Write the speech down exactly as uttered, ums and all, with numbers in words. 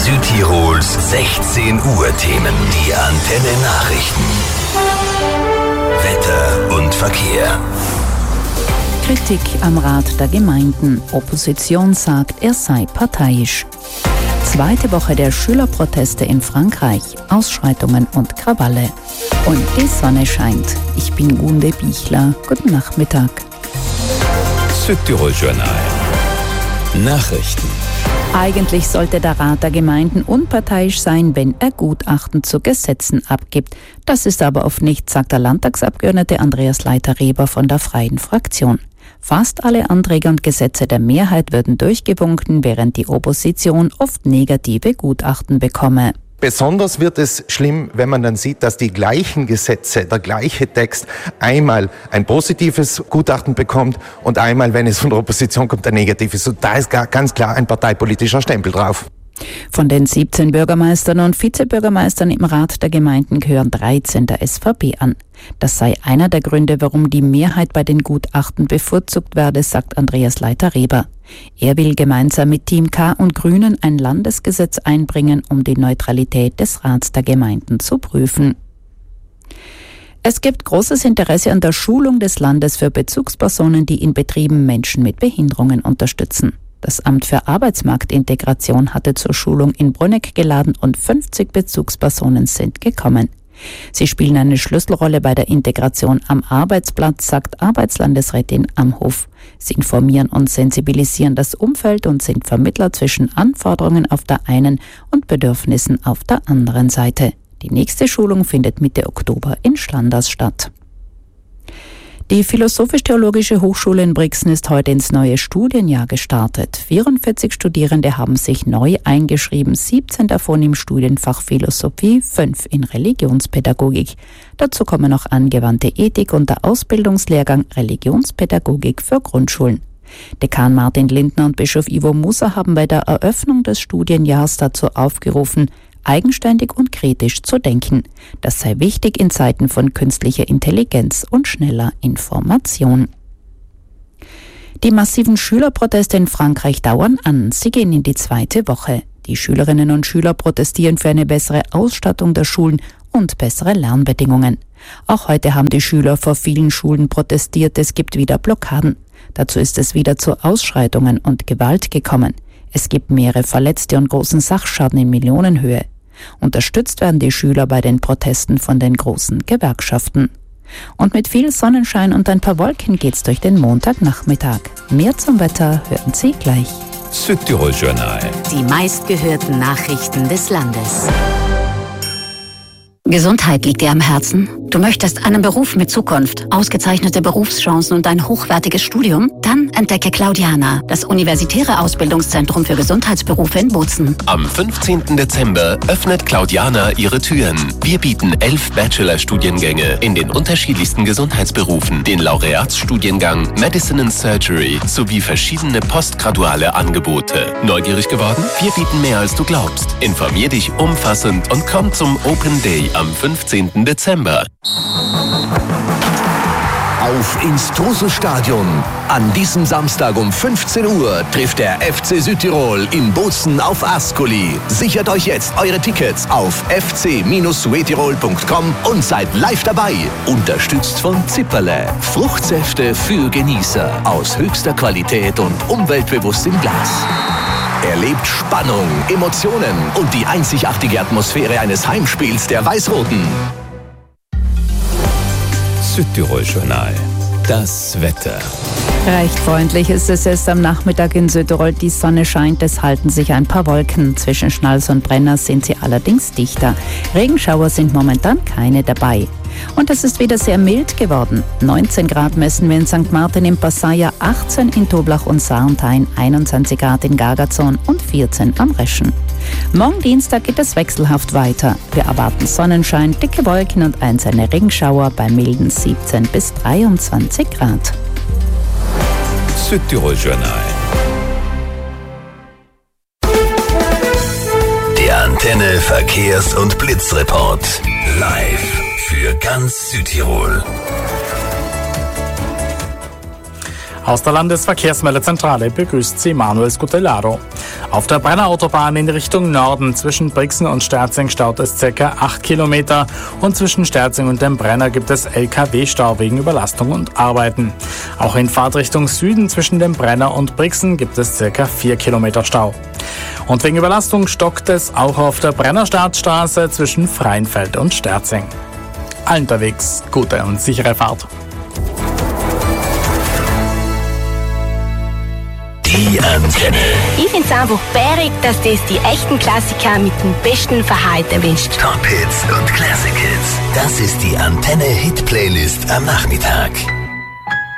Südtirols sechzehn Uhr Themen. Die Antenne Nachrichten. Wetter und Verkehr. Kritik am Rat der Gemeinden. Opposition sagt, er sei parteiisch. Zweite Woche der Schülerproteste in Frankreich. Ausschreitungen und Krawalle. Und die Sonne scheint. Ich bin Gunde Bichler. Guten Nachmittag. Südtirol Journal. Nachrichten. Eigentlich sollte der Rat der Gemeinden unparteiisch sein, wenn er Gutachten zu Gesetzen abgibt. Das ist aber oft nicht, sagt der Landtagsabgeordnete Andreas Leiter-Reber von der Freien Fraktion. Fast alle Anträge und Gesetze der Mehrheit würden durchgewunken, während die Opposition oft negative Gutachten bekomme. Besonders wird es schlimm, wenn man dann sieht, dass die gleichen Gesetze, der gleiche Text einmal ein positives Gutachten bekommt und einmal, wenn es von der Opposition kommt, ein negatives. Und da ist ganz klar ein parteipolitischer Stempel drauf. Von den siebzehn Bürgermeistern und Vizebürgermeistern im Rat der Gemeinden gehören dreizehn der S V P an. Das sei einer der Gründe, warum die Mehrheit bei den Gutachten bevorzugt werde, sagt Andreas Leiter-Reber. Er will gemeinsam mit Team K und Grünen ein Landesgesetz einbringen, um die Neutralität des Rats der Gemeinden zu prüfen. Es gibt großes Interesse an der Schulung des Landes für Bezugspersonen, die in Betrieben Menschen mit Behinderungen unterstützen. Das Amt für Arbeitsmarktintegration hatte zur Schulung in Brunegg geladen und fünfzig Bezugspersonen sind gekommen. Sie spielen eine Schlüsselrolle bei der Integration am Arbeitsplatz, sagt Arbeitslandesrätin Amhof. Sie informieren und sensibilisieren das Umfeld und sind Vermittler zwischen Anforderungen auf der einen und Bedürfnissen auf der anderen Seite. Die nächste Schulung findet Mitte Oktober in Schlanders statt. Die Philosophisch-Theologische Hochschule in Brixen ist heute ins neue Studienjahr gestartet. vierundvierzig Studierende haben sich neu eingeschrieben, siebzehn davon im Studienfach Philosophie, fünf in Religionspädagogik. Dazu kommen noch angewandte Ethik und der Ausbildungslehrgang Religionspädagogik für Grundschulen. Dekan Martin Lindner und Bischof Ivo Musa haben bei der Eröffnung des Studienjahrs dazu aufgerufen, eigenständig und kritisch zu denken. Das sei wichtig in Zeiten von künstlicher Intelligenz und schneller Information. Die massiven Schülerproteste in Frankreich dauern an. Sie gehen in die zweite Woche. Die Schülerinnen und Schüler protestieren für eine bessere Ausstattung der Schulen und bessere Lernbedingungen. Auch heute haben die Schüler vor vielen Schulen protestiert. Es gibt wieder Blockaden. Dazu ist es wieder zu Ausschreitungen und Gewalt gekommen. Es gibt mehrere Verletzte und großen Sachschaden in Millionenhöhe. Unterstützt werden die Schüler bei den Protesten von den großen Gewerkschaften. Und mit viel Sonnenschein und ein paar Wolken geht's durch den Montagnachmittag. Mehr zum Wetter hören Sie gleich. Südtirol Journal. Die meistgehörten Nachrichten des Landes. Gesundheit liegt dir am Herzen? Du möchtest einen Beruf mit Zukunft, ausgezeichnete Berufschancen und ein hochwertiges Studium? Dann entdecke Claudiana, das universitäre Ausbildungszentrum für Gesundheitsberufe in Bozen. Am fünfzehnten Dezember öffnet Claudiana ihre Türen. Wir bieten elf Bachelor-Studiengänge in den unterschiedlichsten Gesundheitsberufen, den Laureatsstudiengang Medicine and Surgery sowie verschiedene postgraduale Angebote. Neugierig geworden? Wir bieten mehr, als du glaubst. Informier dich umfassend und komm zum Open Day am fünfzehnten Dezember. Auf ins Trosel-Stadion. An diesem Samstag um fünfzehn Uhr trifft der F C Südtirol in Bozen auf Ascoli. Sichert euch jetzt eure Tickets auf f c Bindestrich punkt com und seid live dabei. Unterstützt von Zipperle. Fruchtsäfte für Genießer aus höchster Qualität und umweltbewusst im Glas. Erlebt Spannung, Emotionen und die einzigartige Atmosphäre eines Heimspiels der Weiß-Roten. Südtirol Journal. Das Wetter. Recht freundlich ist es erst am Nachmittag in Südtirol. Die Sonne scheint, es halten sich ein paar Wolken. Zwischen Schnals und Brenner sind sie allerdings dichter. Regenschauer sind momentan keine dabei. Und es ist wieder sehr mild geworden. neunzehn Grad messen wir in Sankt Martin im Passaier, achtzehn in Toblach und Sarnthein, einundzwanzig Grad in Gargazon und vierzehn am Reschen. Morgen Dienstag geht es wechselhaft weiter. Wir erwarten Sonnenschein, dicke Wolken und einzelne Regenschauer bei milden siebzehn bis dreiundzwanzig Grad. Südtirol Journal. Der Antenne Verkehrs- und Blitzreport. Live für ganz Südtirol. Aus der Landesverkehrsmeldezentrale begrüßt Sie Manuel Scutellaro. Auf der Brenner Autobahn in Richtung Norden zwischen Brixen und Sterzing staut es ca. acht Kilometer und zwischen Sterzing und dem Brenner gibt es L K W-Stau wegen Überlastung und Arbeiten. Auch in Fahrtrichtung Süden zwischen dem Brenner und Brixen gibt es ca. vier Kilometer Stau. Und wegen Überlastung stockt es auch auf der Brenner Startstraße zwischen Freienfeld und Sterzing. Allen unterwegs gute und sichere Fahrt. Die Antenne. Ich find's einfach bärig, dass das die echten Klassiker mit dem besten Verhalten erwischt. Top Hits und Classic Hits. Das ist die Antenne Hit Playlist am Nachmittag.